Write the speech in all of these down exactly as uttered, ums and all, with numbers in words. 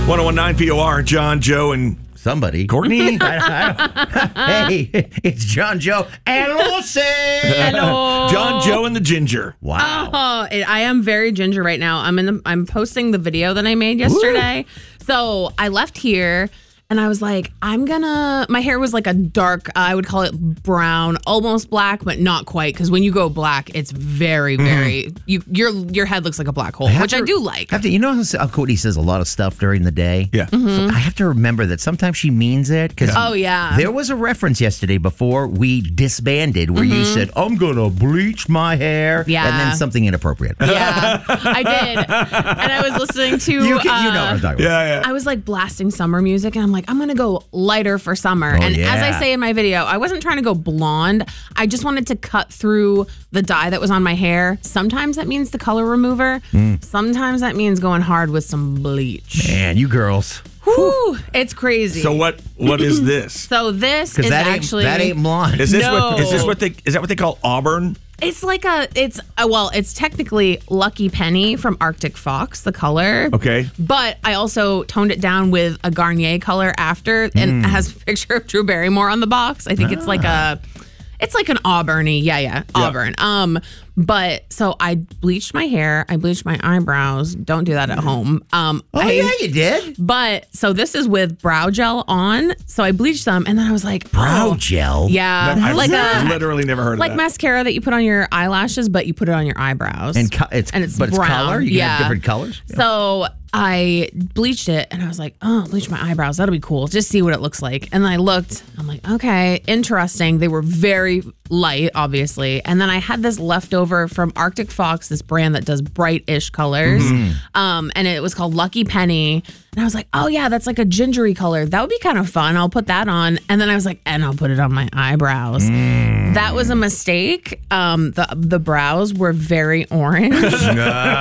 one oh one nine P O R, John, Joe, and somebody. Courtney. I, I hey, it's John, Joe, and Lucy. Hello. John, Joe, and the Ginger. Wow. Oh, it, I am very ginger right now. I'm in. The, I'm posting the video that I made yesterday. Ooh. So I left here. And I was like, I'm gonna, my hair was like a dark, I would call it brown, almost black, but not quite. Because when you go black, it's very, very, mm. you, your your head looks like a black hole, I which to, I do like. Have to, you know how Courtney says a lot of stuff during the day? Yeah. Mm-hmm. So I have to remember that sometimes she means it. Cause oh, yeah. There was a reference yesterday before we disbanded where mm-hmm. you said, I'm gonna bleach my hair. Yeah. And then something inappropriate. Yeah, I did. And I was listening to, you, can, uh, you know what I'm talking about. Yeah, yeah. I was like blasting summer music and I'm like, I'm going to go lighter for summer. Oh, and yeah. as I say in my video, I wasn't trying to go blonde. I just wanted to cut through the dye that was on my hair. Sometimes that means the color remover. Mm. Sometimes that means going hard with some bleach. Man, you girls. Whew, it's crazy. So what? What is this? So this is that actually ain't, that ain't blonde. Is this no. what? Is this what they? Is that what they call auburn? It's like a, it's, uh, well, it's technically Lucky Penny from Arctic Fox, the color. Okay. But I also toned it down with a Garnier color after, and mm. it has a picture of Drew Barrymore on the box. I think ah. it's like a, it's like an auburny, yeah, yeah, auburn. Yeah. Um, but so I bleached my hair, I bleached my eyebrows. Don't do that at home. Um, oh I, yeah, you did. But so this is with brow gel on. So I bleached them, and then I was like, brow oh, gel. Yeah, I've like a literally never heard of like that. mascara that you put on your eyelashes, but you put it on your eyebrows. And co- it's and it's but brown. it's color. You can yeah. have different colors. Yeah. So I bleached it, and I was like, oh, bleach my eyebrows. That'll be cool. Just see what it looks like. And then I looked. I'm like, okay, interesting. They were very light, obviously. And then I had this leftover from Arctic Fox, this brand that does bright-ish colors. Mm-hmm. Um, and it was called Lucky Penny. And I was like, oh, yeah, that's like a gingery color. That would be kind of fun. I'll put that on. And then I was like, and I'll put it on my eyebrows. Mm. That was a mistake. Um, the the brows were very orange. so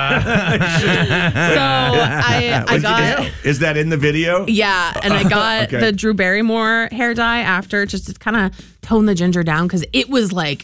I, I got... Is that in the video? Yeah, and I got okay. the Drew Barrymore hair dye after just to kind of tone the ginger down because it was like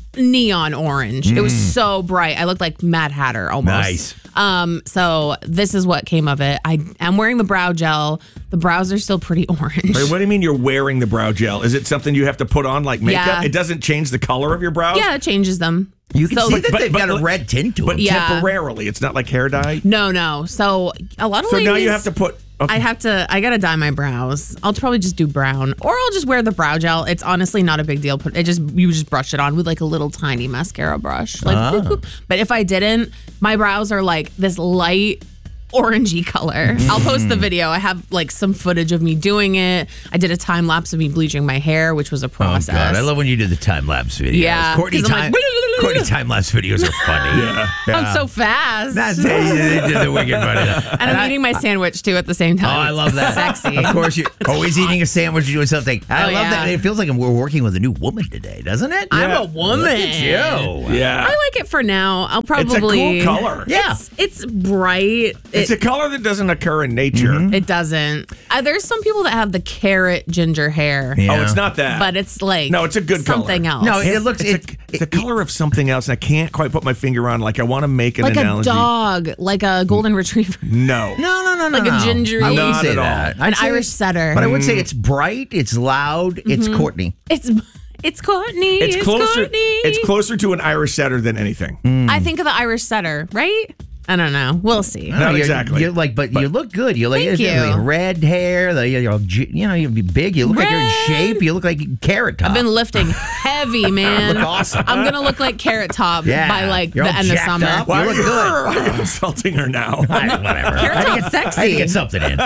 neon orange. Mm. It was so bright. I looked like Mad Hatter almost. Nice. Um, so this is what came of it. I am wearing the brow gel. The brows are still pretty orange. Wait, what do you mean you're wearing the brow gel? Is it something you have to put on like makeup? Yeah. It doesn't change the color of your brows? Yeah, it changes them. You can so, see but, that but, they've but, got but, a red tint to but them. Yeah. temporarily. It's not like hair dye? No, no. So a lot of So ladies, now you have to put... Okay. I have to, I got to dye my brows. I'll probably just do brown or I'll just wear the brow gel. It's honestly not a big deal. It just, you just brush it on with like a little tiny mascara brush. Like, ah. boop, boop. But if I didn't, my brows are like this light orangey color. Mm. I'll post the video. I have like some footage of me doing it. I did a time lapse of me bleaching my hair, which was a process. Oh God, I love when you do the time lapse videos. Yeah. Courtney time, like, Courtney time lapse videos are funny. yeah. yeah. I'm so fast. That's they did the wicked funny. And, and I'm I, eating my sandwich too at the same time. Oh, I love that. Sexy. Of course, you're always eating a sandwich or doing something. I oh, love yeah. that. It feels like we're working with a new woman today, doesn't it? I'm yeah. a woman. Look at you. Yeah. I like it for now. I'll probably. It's a cool color. Yeah. It's, it's bright. It's it, a color that doesn't occur in nature. Mm-hmm. It doesn't. Uh, there's some people that have the carrot ginger hair. Yeah. Oh, it's not that. But it's like no, it's a good something color. else. No, it looks it's, it, a, it's it, a color of something else, and I can't quite put my finger on. Like I want to make an like analogy. a dog, like a golden retriever. No, no, no, no, no, like no. a gingery. I wouldn't Not say at all. that. An I'd say, Irish setter. but I would say it's bright, it's loud, mm-hmm. it's Courtney. It's it's Courtney. It's, it's closer. Courtney. It's closer to an Irish setter than anything. Mm. I think of the Irish setter, right? I don't know. We'll see. Not you're, exactly. You're like, but, but you look good. You like, thank you. like red hair. The, you're, you know, you'll be big. You look red. like you're in shape. You look like Carrot Top. I've been lifting heavy, man. Look awesome. I'm gonna look like Carrot Top yeah. by like you're the all end of jacked summer. Up. Why You look are you, good. why are you insulting her now? I, whatever. Carrot Top's I sexy. I need to get something in.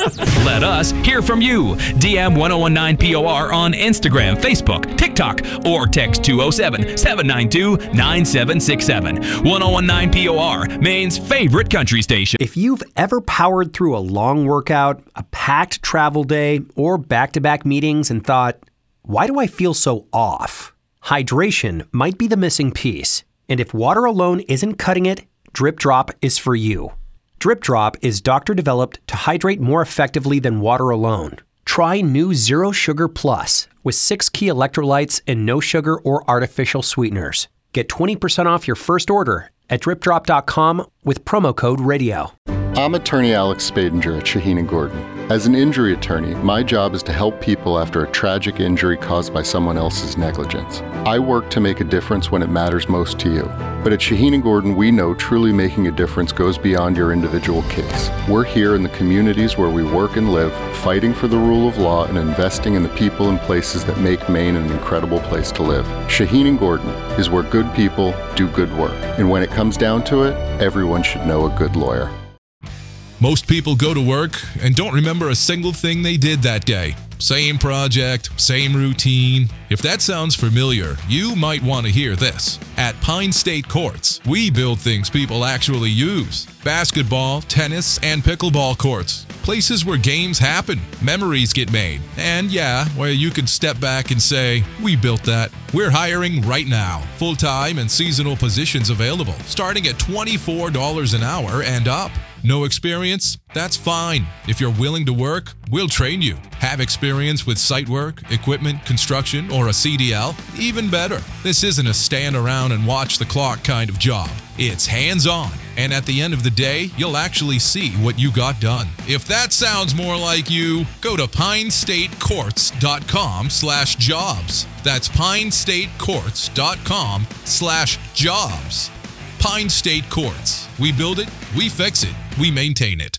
Let us hear from you. D M ten nineteen P O R on Instagram, Facebook, TikTok, or text two oh seven, seven nine two, nine seven six seven. ten nineteen P O R, Maine's favorite country station. If you've ever powered through a long workout, a packed travel day, or back-to-back meetings and thought, why do I feel so off? Hydration might be the missing piece. And if water alone isn't cutting it, Drip Drop is for you. Drip Drop is doctor-developed to hydrate more effectively than water alone. Try new Zero Sugar Plus with six key electrolytes and no sugar or artificial sweeteners. Get twenty percent off your first order at drip drop dot com with promo code radio. I'm attorney Alex Spadinger at Shaheen and Gordon. As an injury attorney, my job is to help people after a tragic injury caused by someone else's negligence. I work to make a difference when it matters most to you. But at Shaheen and Gordon, we know truly making a difference goes beyond your individual case. We're here in the communities where we work and live, fighting for the rule of law and investing in the people and places that make Maine an incredible place to live. Shaheen and Gordon is where good people do good work. And when it comes down to it, everyone should know a good lawyer. Most people go to work and don't remember a single thing they did that day. Same project, same routine. If that sounds familiar, you might want to hear this. At Pine State Courts, we build things people actually use. Basketball, tennis, and pickleball courts. Places where games happen, memories get made, and yeah, where you can step back and say, we built that. We're hiring right now. Full-time and seasonal positions available, starting at twenty-four dollars an hour and up. No experience? That's fine. If you're willing to work, we'll train you. Have experience with site work, equipment, construction, or a C D L? Even better. This isn't a stand around and watch the clock kind of job. It's hands-on, and at the end of the day, you'll actually see what you got done. If that sounds more like you, go to pinestatecourts.com slash jobs. That's pinestatecourts.com slash jobs. Pine State Courts. We build it, we fix it, we maintain it.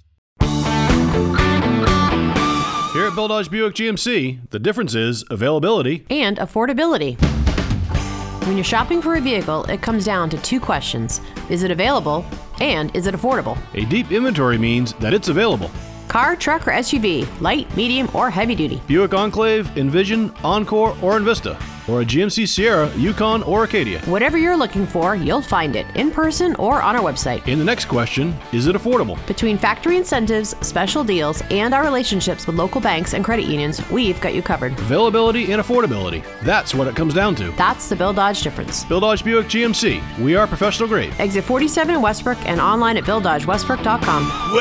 Here at Bill Dodge Buick G M C, the difference is availability and affordability. When you're shopping for a vehicle, it comes down to two questions. Is it available? And is it affordable? A deep inventory means that it's available. Car, truck, or S U V, light, medium, or heavy duty. Buick Enclave, Envision, Encore, or Envista. Or a G M C Sierra, Yukon, or Acadia. Whatever you're looking for, you'll find it in person or on our website. And the next question, is it affordable? Between factory incentives, special deals, and our relationships with local banks and credit unions, we've got you covered. Availability and affordability. That's what it comes down to. That's the Bill Dodge difference. Bill Dodge Buick G M C. We are professional grade. Exit forty-seven in Westbrook and online at bill dodge westbrook dot com.